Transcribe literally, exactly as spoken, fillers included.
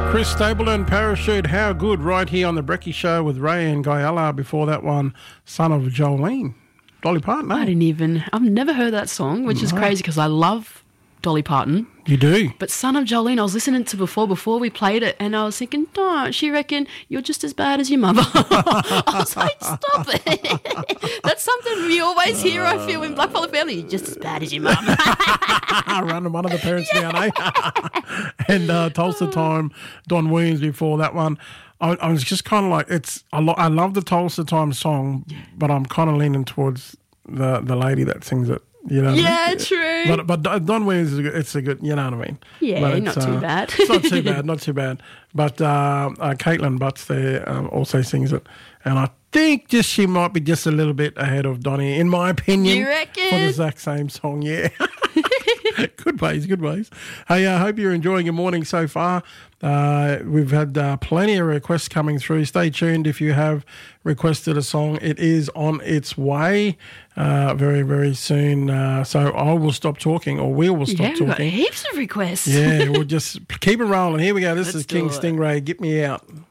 Chris Stapleton, Parachute, How Good, right here on the Brecky Show with Ray and Guyala. Before that one, Son of Jolene. Dolly Parton, eh? I didn't even, I've never heard that song, which is No. crazy because I love Dolly Parton. You do? But Son of Jolene, I was listening to before before we played it, and I was thinking, don't she reckon you're just as bad as your mother? I was like, stop it. That's something we always hear, I feel, in Blackfellow Family. You're just as bad as your mum. Running one of the parents down, eh? And uh, Tulsa Time, Don Williams before that one. I, I was just kind of like, it's. I, lo- I love the Tulsa Time song, but I'm kind of leaning towards the, the lady that sings it. You know what Yeah, I mean? true. But but Don Williams, is a good, it's a good, you know what I mean? Yeah, But not it's, too uh, bad. It's not too bad, not too bad. But uh, uh, Caitlin Butts there um, also sings it. And I think just she might be just a little bit ahead of Donnie, in my opinion. You reckon? For the exact same song, yeah. Good ways, good ways. Hey, I uh, hope you're enjoying your morning so far. Uh, we've had uh, plenty of requests coming through. Stay tuned if you have requested a song. It is on its way uh, very, very soon. Uh, so I will stop talking, or we will stop Yeah, we've got talking. heaps of requests. Yeah, we'll just keep it rolling. Here we go. This Let's is do King it. Stingray. Get me out.